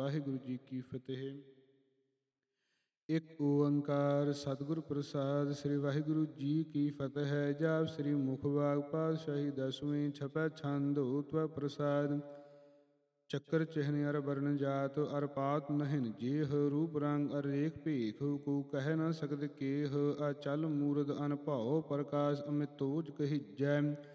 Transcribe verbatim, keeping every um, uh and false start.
ਵਾਹਿਗੁਰੂ ਜੀ ਕੀ ਫਤਿਹ। ਇੱਕ ਓੰਕਾਰ ਸਤਿਗੁਰ ਪ੍ਰਸਾਦ। ਸ੍ਰੀ ਵਾਹਿਗੁਰੂ ਜੀ ਕੀ ਫਤਿਹ। ਜਾਪ ਸ੍ਰੀ ਮੁਖ ਬਾਗ ਪਾਤਸ਼ਾਹੀ ਦਸਵੀਂ। ਛਪੈ ਛੰਦ ਤਵੈ ਪ੍ਰਸਾਦ। ਚੱਕਰ ਚਿਹਨ ਅਰ ਵਰਨ ਜਾਤ ਅਰ ਪਾਤ ਨਹਿਨ ਜੇਹ। ਰੂਪ ਰੰਗ ਅਰ ਰੇਖ ਭੇਖ ਕੋ ਕਹਿ ਨ ਸਕਦ ਕੇਹ। ਅਚਲ ਮੂਰਧ ਅਨਭਉ ਪ੍ਰਕਾਸ਼ ਅਮਿਤੋਜ ਕਹੀਜੈ।